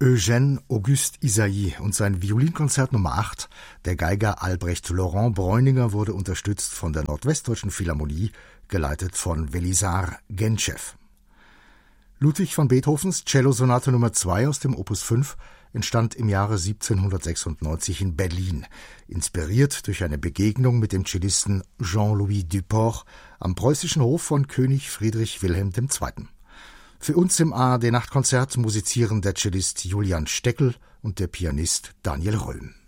Eugène Auguste Ysaÿe und sein Violinkonzert Nummer 8, der Geiger Albrecht Laurent Bräuninger, wurde unterstützt von der Nordwestdeutschen Philharmonie, geleitet von Welisar Gentschew. Ludwig van Beethovens Cellosonate Nummer 2 aus dem Opus 5 entstand im Jahre 1796 in Berlin, inspiriert durch eine Begegnung mit dem Cellisten Jean-Louis Duport am preußischen Hof von König Friedrich Wilhelm II. Für uns im ARD Nachtkonzert musizieren der Cellist Julian Steckel und der Pianist Daniel Röhm.